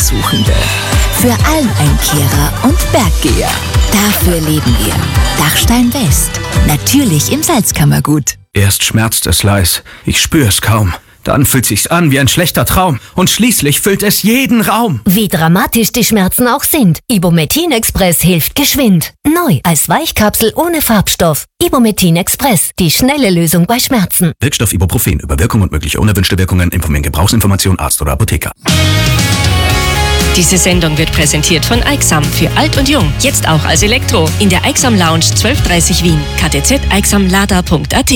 Naturbesuchende. Für Almeinkehrer und Berggeher. Dafür leben wir. Dachstein West. Natürlich im Salzkammergut. Erst schmerzt es leis, ich spür es kaum. Dann fühlt sich's an wie ein schlechter Traum. Und schließlich füllt es jeden Raum. Wie dramatisch die Schmerzen auch sind. Ibumetin Express hilft geschwind. Neu als Weichkapsel ohne Farbstoff. Ibumetin Express, die schnelle Lösung bei Schmerzen. Wirkstoff Ibuprofen. Über Wirkung und mögliche unerwünschte Wirkungen informieren Gebrauchsinformation Arzt oder Apotheker. Diese Sendung wird präsentiert von Aixam für alt und jung. Jetzt auch als Elektro. In der Aixam Lounge 1230 Wien. ktzeixamlada.at.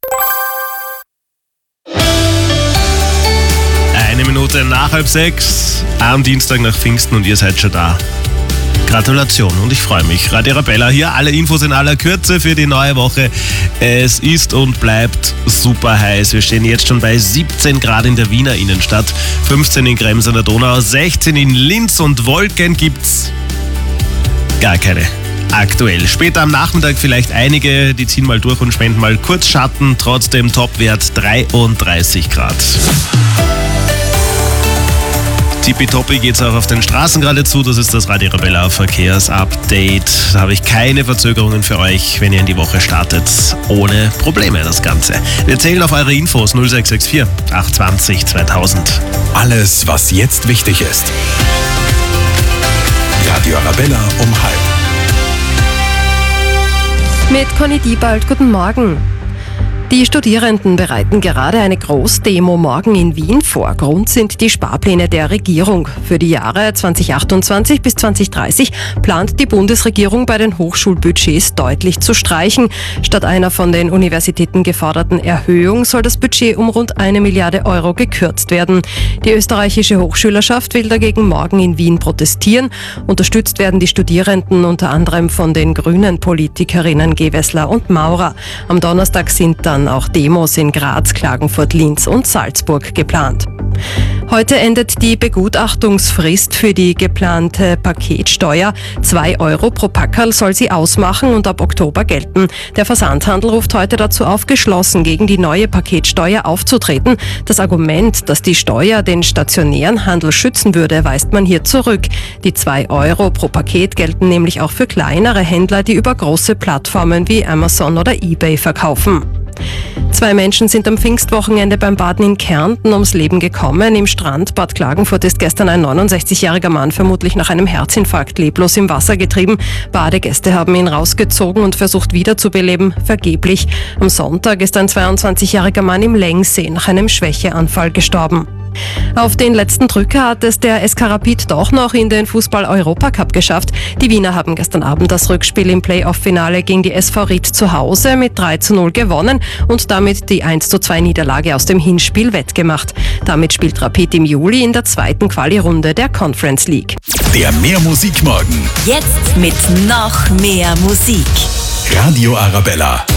Eine Minute nach 5:30 am Dienstag nach Pfingsten und ihr seid schon da. Gratulation und ich freue mich. Radio Arabella hier, alle Infos in aller Kürze für die neue Woche. Es ist und bleibt super heiß. Wir stehen jetzt schon bei 17 Grad in der Wiener Innenstadt, 15 in Krems an der Donau, 16 in Linz und Wolken gibt's gar keine. Aktuell. Später am Nachmittag vielleicht einige, die ziehen mal durch und spenden mal kurz Schatten. Trotzdem Topwert 33 Grad. Tippitoppi geht's auch auf den Straßen geradezu. Das ist das Radio Arabella Verkehrsupdate. Da habe ich keine Verzögerungen für euch, wenn ihr in die Woche startet. Ohne Probleme das Ganze. Wir zählen auf eure Infos 0664 820 2000. Alles, was jetzt wichtig ist. Radio Arabella um 12:30. Mit Conny Diebald, guten Morgen. Die Studierenden bereiten gerade eine Großdemo morgen in Wien vor. Grund sind die Sparpläne der Regierung. Für die Jahre 2028 bis 2030 plant die Bundesregierung bei den Hochschulbudgets deutlich zu streichen. Statt einer von den Universitäten geforderten Erhöhung soll das Budget um rund 1 Milliarde Euro gekürzt werden. Die österreichische Hochschülerschaft will dagegen morgen in Wien protestieren. Unterstützt werden die Studierenden unter anderem von den grünen Politikerinnen Gewessler und Maurer. Am Donnerstag sind dann auch Demos in Graz, Klagenfurt, Linz und Salzburg geplant. Heute endet die Begutachtungsfrist für die geplante Paketsteuer. 2 Euro pro Packerl soll sie ausmachen und ab Oktober gelten. Der Versandhandel ruft heute dazu auf, geschlossen gegen die neue Paketsteuer aufzutreten. Das Argument, dass die Steuer den stationären Handel schützen würde, weist man hier zurück. Die 2 Euro pro Paket gelten nämlich auch für kleinere Händler, die über große Plattformen wie Amazon oder eBay verkaufen. 2 Menschen sind am Pfingstwochenende beim Baden in Kärnten ums Leben gekommen. Im Strandbad Klagenfurt ist gestern ein 69-jähriger Mann vermutlich nach einem Herzinfarkt leblos im Wasser getrieben. Badegäste haben ihn rausgezogen und versucht wiederzubeleben, vergeblich. Am Sonntag ist ein 22-jähriger Mann im Lengsee nach einem Schwächeanfall gestorben. Auf den letzten Drücker hat es der SK Rapid doch noch in den Fußball-Europacup geschafft. Die Wiener haben gestern Abend das Rückspiel im Playoff-Finale gegen die SV Ried zu Hause mit 3:0 gewonnen und damit die 1:2 Niederlage aus dem Hinspiel wettgemacht. Damit spielt Rapid im Juli in der 2. Quali-Runde der Conference League. Der Mehrmusikmorgen. Jetzt mit noch mehr Musik. Radio Arabella.